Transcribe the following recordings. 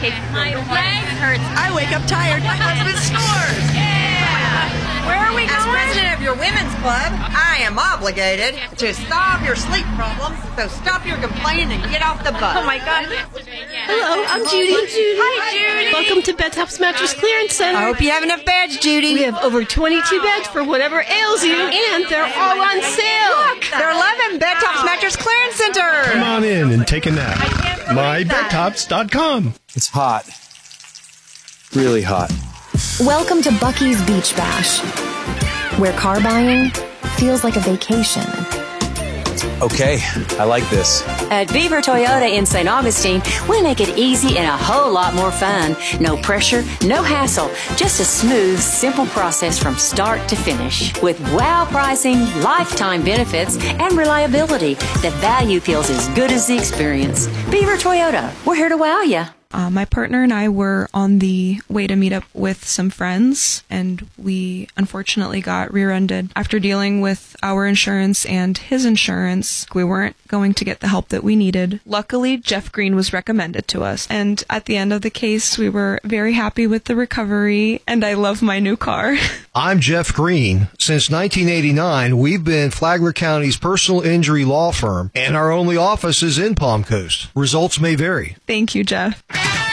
case my leg hurts. I wake up tired. My husband snores. Where are we going? As president of your women's club, I am obligated to solve your sleep problems. So stop your complaining and get off the bus. Oh my God. Hello, I'm Judy. Hi, Judy. Welcome to Bedtops Mattress Clearance Center. I hope you have enough beds, Judy. We have over 22 beds for whatever ails you, and they're all on sale. Look, they're 11 Bedtops Mattress Clearance Center. Come on in and take a nap. MyBedtops.com. It's hot. Really hot. Welcome to Bucky's Beach Bash, where car buying feels like a vacation. Okay, I like this. At Beaver Toyota in St. Augustine, we make it easy and a whole lot more fun. No pressure, no hassle, just a smooth, simple process from start to finish. With wow pricing, lifetime benefits, and reliability, the value feels as good as the experience. Beaver Toyota, we're here to wow you. My partner and I were on the way to meet up with some friends, and we unfortunately got rear-ended. After dealing with our insurance and his insurance, we weren't going to get the help that we needed. Luckily, Jeff Green was recommended to us, and at the end of the case, we were very happy with the recovery, and I love my new car. I'm Jeff Green. Since 1989, we've been Flagler County's personal injury law firm, and our only office is in Palm Coast. Results may vary. Thank you, Jeff.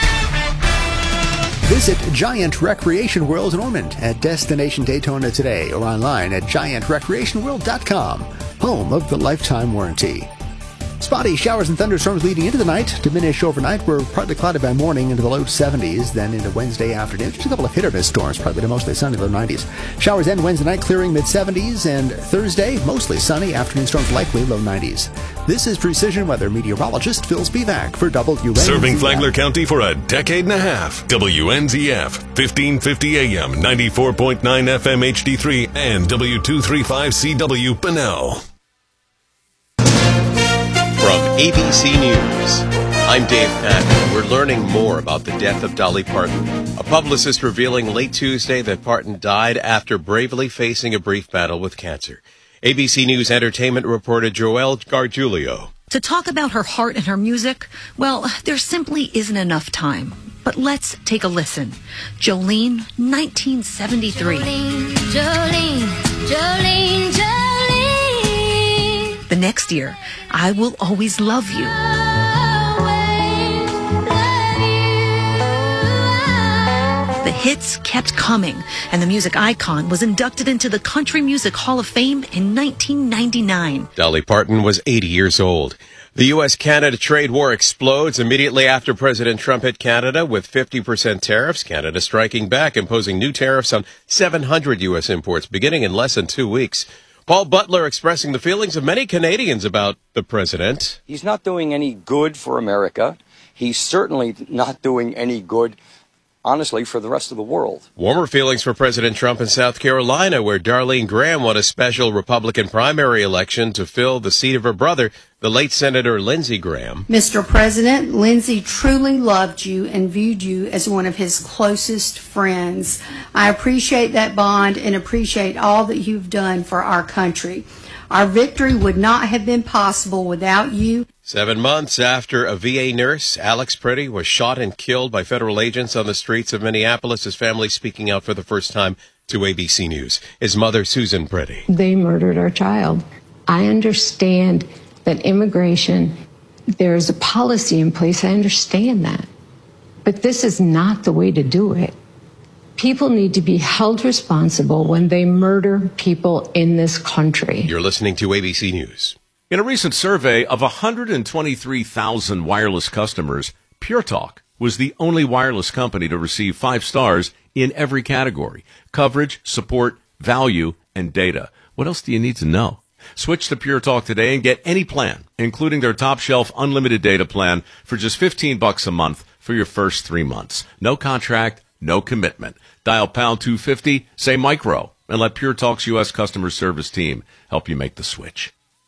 Visit Giant Recreation World in Ormond at Destination Daytona today or online at giantrecreationworld.com, home of the lifetime warranty. Spotty showers and thunderstorms leading into the night. Diminish overnight. We're partly clouded by morning into the low 70s, then into Wednesday afternoon. Just a couple of hit-or-miss storms, probably to mostly sunny, low 90s. Showers end Wednesday night, clearing mid-70s, and Thursday, mostly sunny. Afternoon storms likely, low 90s. This is Precision Weather meteorologist Phil Spivak for WNZF. Serving Flagler County for a decade and a half. WNZF, 1550 AM, 94.9 FM HD3, and W235CW Bunnell. From ABC News, I'm Dave Patton. We're learning more about the death of Dolly Parton. A publicist revealing late Tuesday that Parton died after bravely facing a brief battle with cancer. ABC News entertainment reporter Joelle Gargiulio. To talk about her heart and her music, well, there simply isn't enough time. But let's take a listen. Jolene, 1973. Jolene. The next year, I Will Always Love You. The hits kept coming, and the music icon was inducted into the Country Music Hall of Fame in 1999. Dolly Parton was 80 years old. The U.S.-Canada trade war explodes immediately after President Trump hit Canada with 50% tariffs. Canada striking back, imposing new tariffs on 700 U.S. imports beginning in less than 2 weeks. Paul Butler expressing the feelings of many Canadians about the president. He's not doing any good for America. He's certainly not doing any good, honestly, for the rest of the world. Warmer feelings for President Trump in South Carolina, where Darlene Graham won a special Republican primary election to fill the seat of her brother, the late Senator Lindsey Graham. Mr. President, Lindsey truly loved you and viewed you as one of his closest friends. I appreciate that bond and appreciate all that you've done for our country. Our victory would not have been possible without you. 7 months after a VA nurse, Alex Pretty, was shot and killed by federal agents on the streets of Minneapolis, his family speaking out for the first time to ABC News. His mother, Susan Pretty. They murdered our child. I understand that immigration, there is a policy in place. I understand that. But this is not the way to do it. People need to be held responsible when they murder people in this country. You're listening to ABC News. In a recent survey of 123,000 wireless customers, Pure Talk was the only wireless company to receive 5 stars in every category: coverage, support, value, and data. What else do you need to know? Switch to Pure Talk today and get any plan, including their top shelf unlimited data plan for just $15 a month for your first 3 months. No contract, no commitment. Dial pound 250, say micro, and let Pure Talk's U.S. customer service team help you make the switch.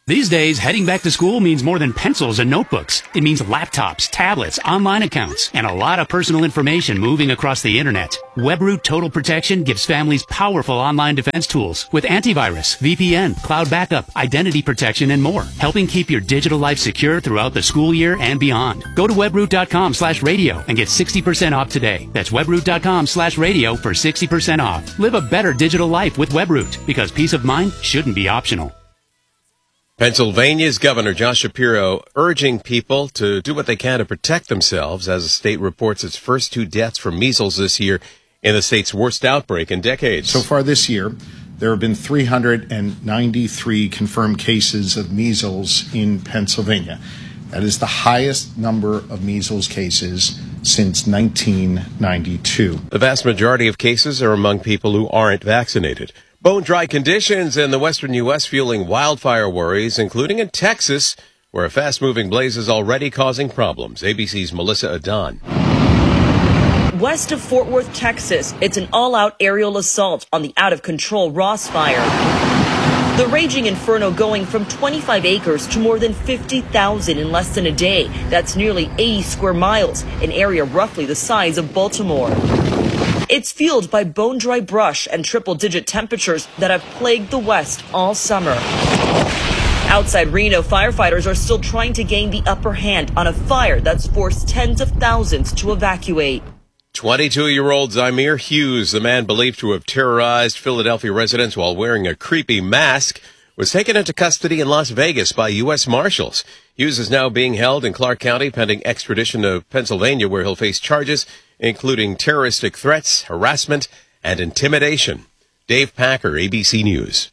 These days, heading back to school means more than pencils and notebooks. It means laptops, tablets, online accounts, and a lot of personal information moving across the internet. WebRoot Total Protection gives families powerful online defense tools with antivirus, VPN, cloud backup, identity protection, and more, helping keep your digital life secure throughout the school year and beyond. Go to webroot.com/radio and get 60% off today. That's webroot.com/radio for 60% off. Live a better digital life with WebRoot, because peace of mind shouldn't be optional. Pennsylvania's Governor Josh Shapiro urging people to do what they can to protect themselves as the state reports its first 2 deaths from measles this year in the state's worst outbreak in decades. So far this year, there have been 393 confirmed cases of measles in Pennsylvania. That is the highest number of measles cases since 1992. The vast majority of cases are among people who aren't vaccinated. Bone-dry conditions in the western U.S. fueling wildfire worries, including in Texas, where a fast-moving blaze is already causing problems. ABC's Melissa Adon. West of Fort Worth, Texas, it's an all-out aerial assault on the out-of-control Ross Fire. The raging inferno going from 25 acres to more than 50,000 in less than a day. That's nearly 80 square miles, an area roughly the size of Baltimore. It's fueled by bone-dry brush and triple-digit temperatures that have plagued the West all summer. Outside Reno, firefighters are still trying to gain the upper hand on a fire that's forced tens of thousands to evacuate. 22-year-old Zymir Hughes, the man believed to have terrorized Philadelphia residents while wearing a creepy mask, was taken into custody in Las Vegas by U.S. Marshals. Hughes is now being held in Clark County pending extradition to Pennsylvania, where he'll face charges including terroristic threats, harassment, and intimidation. Dave Packer, ABC News.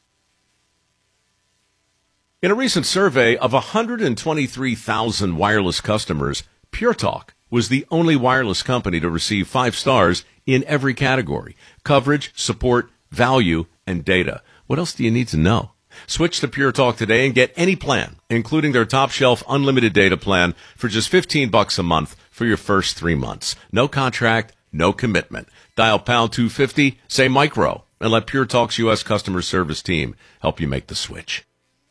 In a recent survey of 123,000 wireless customers, Pure Talk was the only wireless company to receive 5 stars in every category: coverage, support, value, and data. What else do you need to know? Switch to Pure Talk today and get any plan, including their top shelf unlimited data plan, for just $15 a month for your first 3 months. No contract, no commitment. Dial pound 250, say micro, and let Pure Talk's U.S. customer service team help you make the switch.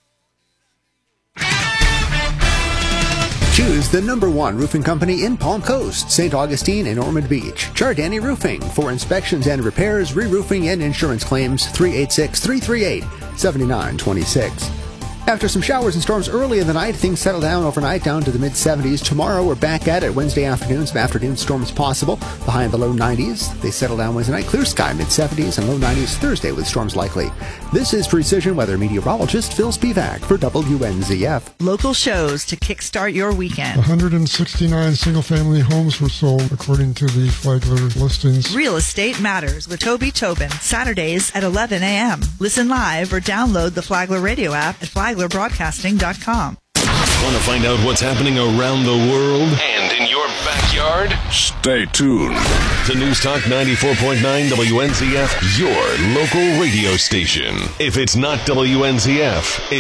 Choose the #1 roofing company in Palm Coast, St. Augustine, and Ormond Beach. Giardani Roofing. For inspections and repairs, re-roofing, and insurance claims, 386-338-7926. After some showers and storms early in the night, things settle down overnight down to the mid-70s. Tomorrow, we're back at it. Wednesday afternoon, some afternoon storms possible. The high in the low 90s. They settle down Wednesday night. Clear sky, mid-70s and low 90s Thursday with storms likely. This is Precision Weather meteorologist Phil Spivak for WNZF. Local shows to kickstart your weekend. 169 single-family homes were sold, according to the Flagler listings. Real Estate Matters with Toby Tobin, Saturdays at 11 a.m. Listen live or download the Flagler radio app at FlaglerBroadcasting.com. Want to find out what's happening around the world and in your backyard? Stay tuned to News Talk 94.9 WNZF, your local radio station. If it's not WNZF,